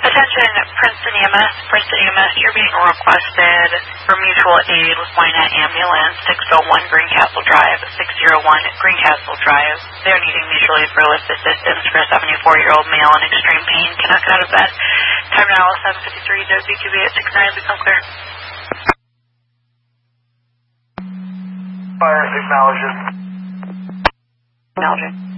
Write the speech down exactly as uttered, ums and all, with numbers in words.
Attention, Princeton E M S. Princeton E M S, you're being requested for mutual aid with Wynette Ambulance, six oh one Greencastle Drive, six oh one Greencastle Drive. They're needing mutual aid for lift assistance for a seventy-four-year-old male in extreme pain. Cannot get out of bed. Time now is seven fifty-three. W Q B at six nine. Become clear. Fire acknowledges. Acknowledging.